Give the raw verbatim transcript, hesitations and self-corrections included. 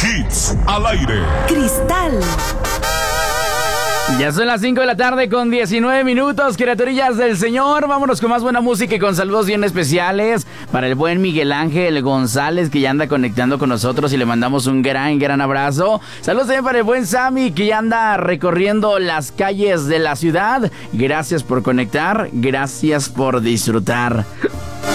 Hits al aire. Cristal. Ya son las cinco de la tarde con diecinueve minutos, criaturillas del Señor. Vámonos con más buena música y con saludos bien especiales para el buen Miguel Ángel González, que ya anda conectando con nosotros y le mandamos un gran, gran abrazo. Saludos también para el buen Sammy, que ya anda recorriendo las calles de la ciudad. Gracias por conectar, gracias por disfrutar.